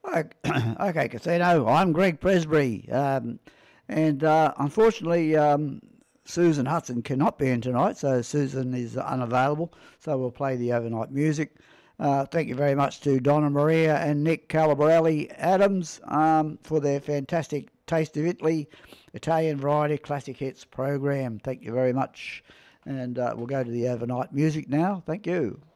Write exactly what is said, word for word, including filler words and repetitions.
Ok- Okay, Casino. I'm Greg Presbury, um, and uh, unfortunately, um, Susan Hudson cannot be in tonight, so Susan is unavailable. So we'll play the overnight music. Uh, thank you very much to Donna Maria and Nick Calabrelli Adams um, for their fantastic Taste of Italy Italian Variety Classic Hits program. Thank you very much, and uh, we'll go to the overnight music now. Thank you.